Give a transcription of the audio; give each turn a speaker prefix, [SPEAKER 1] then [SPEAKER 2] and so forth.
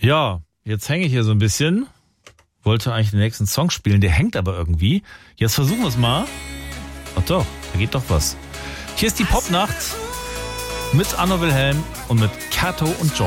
[SPEAKER 1] Ja, jetzt hänge ich hier so ein bisschen. Wollte eigentlich den nächsten Song spielen, der hängt aber irgendwie. Jetzt versuchen wir es mal. Ach doch, da geht doch was. Hier ist die Popnacht mit Anno Wilhelm und mit Kato und John.